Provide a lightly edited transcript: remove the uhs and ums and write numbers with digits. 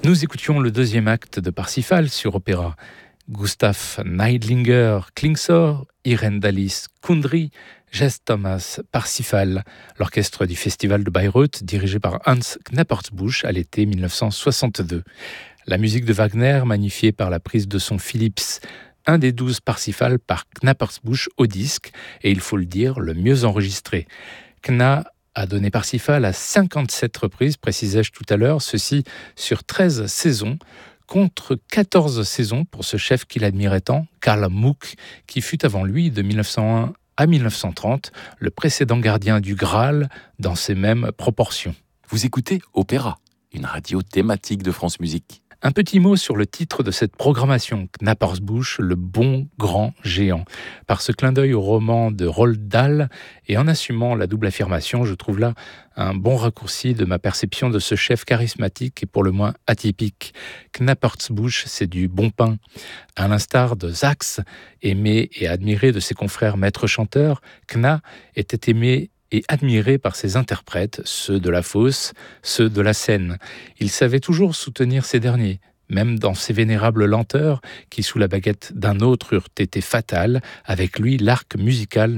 Nous écoutions le deuxième acte de Parsifal sur Opéra. Gustav Neidlinger, Klingsor, Irene Dallis, Kundry, Jess Thomas, Parsifal, l'orchestre du Festival de Bayreuth dirigé par Hans Knappertsbusch à l'été 1962. La musique de Wagner magnifiée par la prise de son Philips, un des 12 Parsifal par Knappertsbusch au disque, et il faut le dire, le mieux enregistré. Kna a donné Parsifal à 57 reprises, précisais-je tout à l'heure, ceci sur 13 saisons, contre 14 saisons pour ce chef qu'il admirait tant, Karl Muck, qui fut avant lui de 1901 à 1930, le précédent gardien du Graal dans ces mêmes proportions. Vous écoutez Opéra, une radio thématique de France Musique. Un petit mot sur le titre de cette programmation, Knappertsbusch, le bon grand géant. Par ce clin d'œil au roman de Roald Dahl et en assumant la double affirmation, je trouve là un bon raccourci de ma perception de ce chef charismatique et pour le moins atypique. Knappertsbusch, c'est du bon pain. À l'instar de Sachs, aimé et admiré de ses confrères maîtres chanteurs, Kna était aimé et admiré par ses interprètes, ceux de la fosse, ceux de la scène. Il savait toujours soutenir ces derniers, même dans ses vénérables lenteurs qui, sous la baguette d'un autre, eurent été fatales. Avec lui, l'arc musical